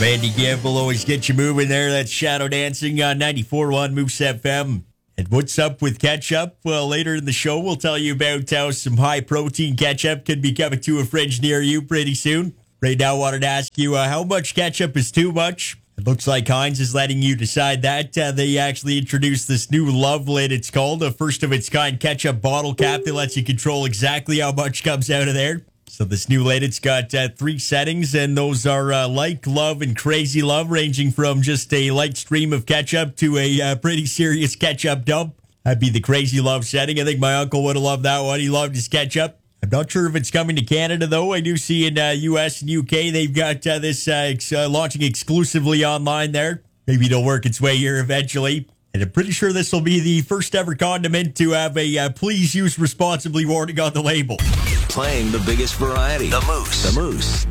Randy Gamble always gets you moving there. That's Shadow Dancing on 94.1 Moose FM. And what's up with ketchup? Well, later in the show, we'll tell you about how some high-protein ketchup can be coming to a fridge near you pretty soon. Right now, I wanted to ask you how much ketchup is too much. It looks like Heinz is letting you decide that. They actually introduced this new Love Lid. It's called a first-of-its-kind ketchup bottle cap that lets you control exactly how much comes out of there. So this new lid, it's got 3 settings, and those are like, love, and crazy love, ranging from just a light stream of ketchup to a pretty serious ketchup dump. That'd be the crazy love setting. I think my uncle would have loved that one. He loved his ketchup. I'm not sure if it's coming to Canada, though. I do see in U.S. and U.K. they've got this launching exclusively online there. Maybe it'll work its way here eventually. And I'm pretty sure this will be the first ever condiment to have a please use responsibly warning on the label. Playing the biggest variety. The Moose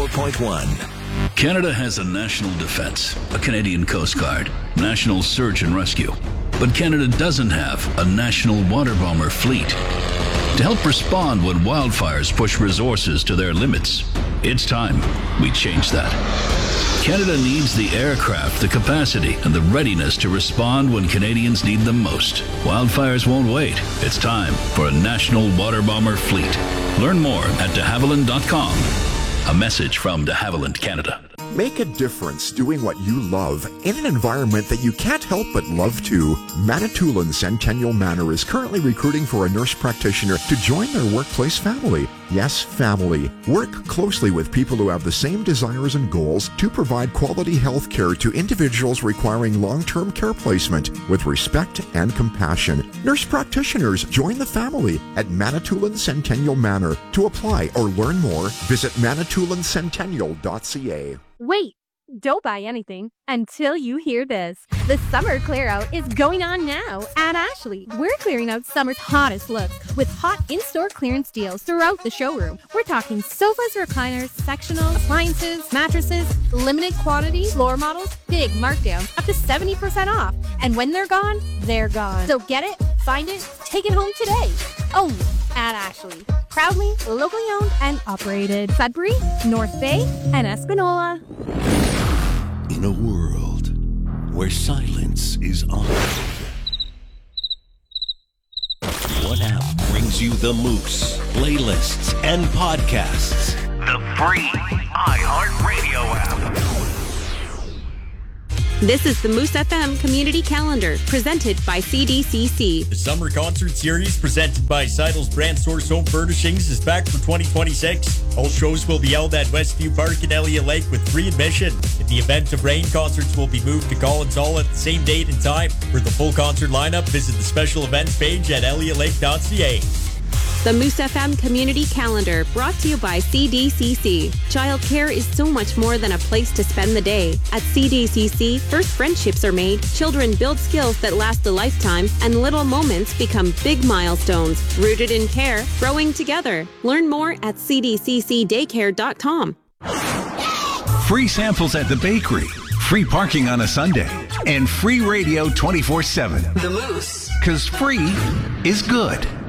94.1. Canada has a national defense, a Canadian Coast Guard, national search and rescue. But Canada doesn't have a national water bomber fleet. To help respond when wildfires push resources to their limits, it's time we change that. Canada needs the aircraft, the capacity, and the readiness to respond when Canadians need them most. Wildfires won't wait. It's time for a national water bomber fleet. Learn more at de Havilland.com. A message from de Havilland Canada. Make a difference doing what you love in an environment that you can't help but love too. Manitoulin Centennial Manor is currently recruiting for a nurse practitioner to join their workplace family. Yes, family. Work closely with people who have the same desires and goals to provide quality health care to individuals requiring long-term care placement with respect and compassion. Nurse practitioners join the family at Manitoulin Centennial Manor. To apply or learn more, visit manitoulincentennial.ca. Wait, don't buy anything until you hear this. The summer clear out is going on now at Ashley. We're clearing out summer's hottest looks with hot in-store clearance deals throughout the showroom. We're talking sofas, recliners, sectional, appliances, mattresses, limited quantity, floor models, big markdowns, up to 70% off. And when they're gone, they're gone. So get it, find it, take it home today. Only at Ashley. Proudly locally owned and operated. Sudbury, North Bay, and Espanola. In a world where silence is honored, what app brings you the Moose, playlists, and podcasts? The free iHeartRadio app. This is the Moose FM Community Calendar, presented by CDCC. The Summer Concert Series, presented by Seidel's Brand Source Home Furnishings, is back for 2026. All shows will be held at Westview Park in Elliott Lake with free admission. In the event of rain, concerts will be moved to Collins Hall at the same date and time. For the full concert lineup, visit the special events page at elliotlake.ca. The Moose FM Community Calendar, brought to you by CDCC. Childcare is so much more than a place to spend the day. At CDCC, first friendships are made, children build skills that last a lifetime, and little moments become big milestones. Rooted in care, growing together. Learn more at cdccdaycare.com. Free samples at the bakery, free parking on a Sunday, and free radio 24/7. The Moose. 'Cause free is good.